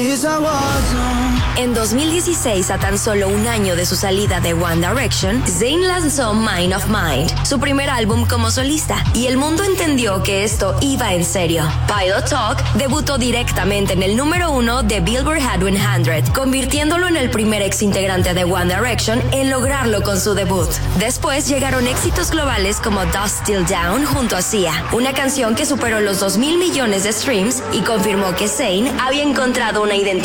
En 2016, a tan solo un año de su salida de One Direction, Zayn lanzó Mind of Mind, su primer álbum como solista, y el mundo entendió que esto iba en serio. Pilot Talk debutó directamente en el número 1 de Billboard Hot 100, convirtiéndolo en el primer ex integrante de One Direction en lograrlo con su debut. Después llegaron éxitos globales como Dust Till Down junto a Sia, una canción que superó los 2,000 millones de streams y confirmó que Zayn había encontrado una identidad